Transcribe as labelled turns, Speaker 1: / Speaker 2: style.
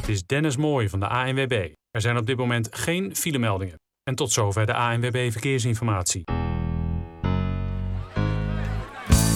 Speaker 1: Dit is Dennis Mooij van de ANWB. Er zijn op dit moment geen filemeldingen. En tot zover de ANWB Verkeersinformatie.